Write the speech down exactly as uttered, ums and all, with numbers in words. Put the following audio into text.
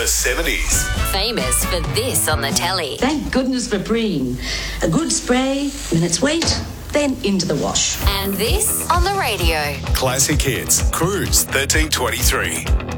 seventies. Famous for this on the telly. Thank goodness for Preen. A good spray, minutes wait, then into the wash. And this on the radio. Classic Hits. Cruise thirteen twenty-three.